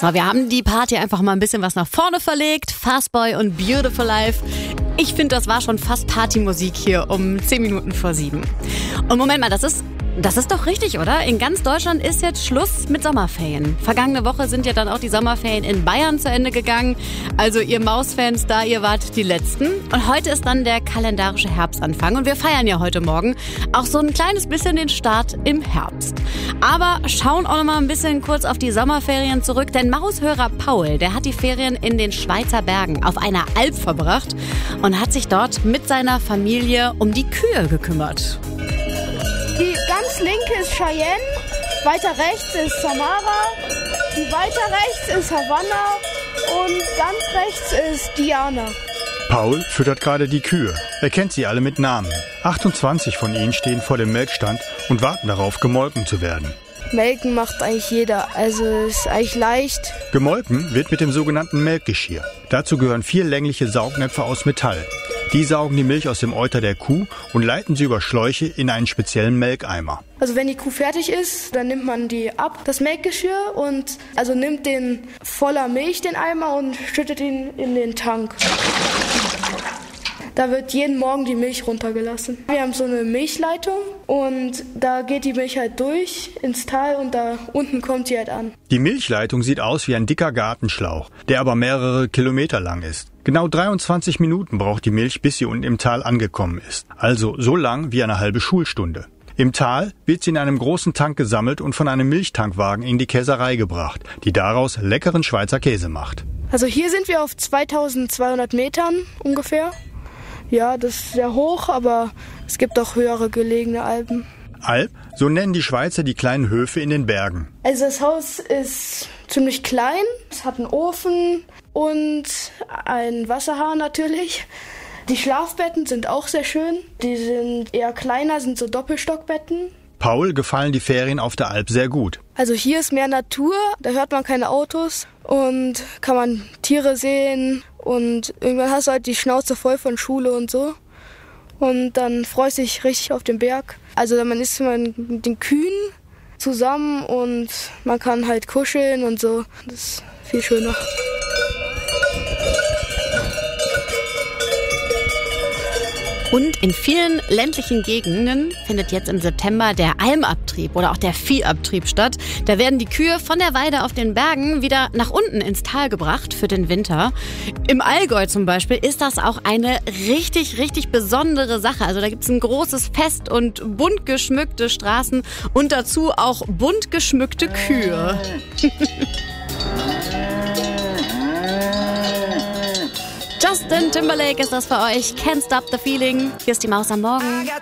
So, wir haben die Party einfach mal ein bisschen was nach vorne verlegt. Fastboy und Beautiful Life. Ich finde, das war schon fast Partymusik hier um 10 Minuten vor 7. Und Moment mal, das ist doch richtig, oder? In ganz Deutschland ist jetzt Schluss mit Sommerferien. Vergangene Woche sind ja dann auch die Sommerferien in Bayern zu Ende gegangen. Also ihr Mausfans da, ihr wart die Letzten. Und heute ist dann der kalendarische Herbstanfang. Und wir feiern ja heute Morgen auch so ein kleines bisschen den Start im Herbst. Aber schauen auch noch mal ein bisschen kurz auf die Sommerferien zurück. Denn Maushörer Paul, der hat die Ferien in den Schweizer Bergen auf einer Alp verbracht und hat sich dort mit seiner Familie um die Kühe gekümmert. Die ganz linke ist Cheyenne, weiter rechts ist Samara, die weiter rechts ist Havanna und ganz rechts ist Diana. Paul füttert gerade die Kühe. Er kennt sie alle mit Namen. 28 von ihnen stehen vor dem Melkstand und warten darauf, gemolken zu werden. Melken macht eigentlich jeder, also ist eigentlich leicht. Gemolken wird mit dem sogenannten Melkgeschirr. Dazu gehören 4 längliche Saugnäpfe aus Metall. Die saugen die Milch aus dem Euter der Kuh und leiten sie über Schläuche in einen speziellen Melkeimer. Also wenn die Kuh fertig ist, dann nimmt man die ab, das Melkgeschirr, und also nimmt den voller Milch, den Eimer, und schüttet ihn in den Tank. Da wird jeden Morgen die Milch runtergelassen. Wir haben so eine Milchleitung und da geht die Milch halt durch ins Tal und da unten kommt sie halt an. Die Milchleitung sieht aus wie ein dicker Gartenschlauch, der aber mehrere Kilometer lang ist. Genau 23 Minuten braucht die Milch, bis sie unten im Tal angekommen ist. Also so lang wie eine halbe Schulstunde. Im Tal wird sie in einem großen Tank gesammelt und von einem Milchtankwagen in die Käserei gebracht, die daraus leckeren Schweizer Käse macht. Also hier sind wir auf 2200 Metern ungefähr. Ja, das ist sehr hoch, aber es gibt auch höhere gelegene Alpen. Alp, so nennen die Schweizer die kleinen Höfe in den Bergen. Also das Haus ist ziemlich klein, es hat einen Ofen und einen Wasserhahn natürlich. Die Schlafbetten sind auch sehr schön, die sind eher kleiner, sind so Doppelstockbetten. Paul gefallen die Ferien auf der Alp sehr gut. Also hier ist mehr Natur, da hört man keine Autos und kann man Tiere sehen und irgendwann hast du halt die Schnauze voll von Schule und so. Und dann freust du dich richtig auf den Berg. Also man ist mit den Kühen zusammen und man kann halt kuscheln und so. Das ist viel schöner. Und in vielen ländlichen Gegenden findet jetzt im September der Almabtrieb oder auch der Viehabtrieb statt. Da werden die Kühe von der Weide auf den Bergen wieder nach unten ins Tal gebracht für den Winter. Im Allgäu zum Beispiel ist das auch eine richtig, richtig besondere Sache. Also da gibt es ein großes Fest und bunt geschmückte Straßen und dazu auch bunt geschmückte Kühe. Justin Timberlake ist das für euch. Can't Stop the Feeling. Hier ist die Maus am Morgen.